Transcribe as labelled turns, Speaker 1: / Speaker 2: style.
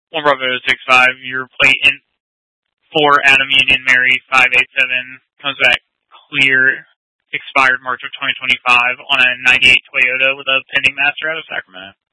Speaker 1: One Bravo 65, your plate in for Adam Union Mary 587 comes back clear, expired March of 2025 on a 98 Toyota with a pending master out of Sacramento.